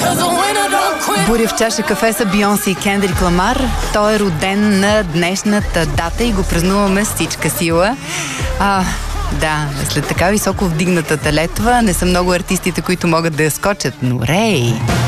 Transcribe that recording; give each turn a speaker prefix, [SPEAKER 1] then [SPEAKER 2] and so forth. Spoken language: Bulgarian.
[SPEAKER 1] Буря в чаша кафе са Бейонсе и Кендрик Ламар. Той е роден на днешната дата и го празнуваме с всичка сила. Да, след така високо вдигнатата летва не са много артистите, които могат да я скочат, но Рей...